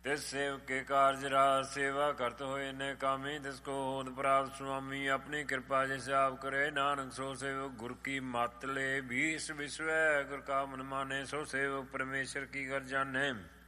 ਤਿਸ ਸੇਵਕ ਕੇ ਕਾਰਜ ਰਾਜ ਸੇਵਾ ਕਰਤ ਹੋਏ ਨੇ ਕਾਮੀ ਤਿਸ ਕੋ ਹੋਤ ਪ੍ਰਾਪਤ ਸੁਆਮੀ ਆਪਣੀ ਕਿਰਪਾ ਜਿਸ ਆਪ ਕਰੇ ਨਾਨਕ ਸੋ ਸੇਵਕ ਗੁਰ ਕੀ ਮਤ ਲੈ ਭੀਸ ਵਿਸਵੈ ਗੁਰ ਕਾ ਮਨ ਮਾਨੇ ਸੋ ਸੇਵਕ ਪਰਮੇਸ਼ਰ ਕੀ ਕਰ ਜਾਣੇ।